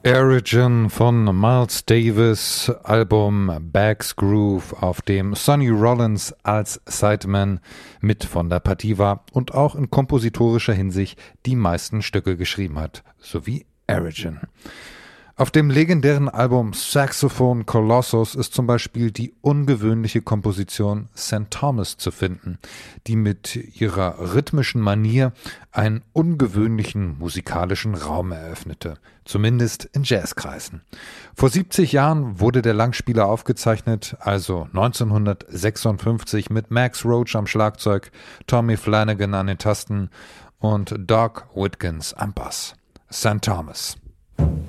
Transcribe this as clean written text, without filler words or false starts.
Origin von Miles Davis, Album Bags Groove, auf dem Sonny Rollins als Sideman mit von der Partie war und auch in kompositorischer Hinsicht die meisten Stücke geschrieben hat, sowie Origin. Auf dem legendären Album Saxophone Colossus ist zum Beispiel die ungewöhnliche Komposition St. Thomas zu finden, die mit ihrer rhythmischen Manier einen ungewöhnlichen musikalischen Raum eröffnete, zumindest in Jazzkreisen. Vor 70 Jahren wurde der Langspieler aufgezeichnet, also 1956 mit Max Roach am Schlagzeug, Tommy Flanagan an den Tasten und Doc Whitkins am Bass. St. Thomas.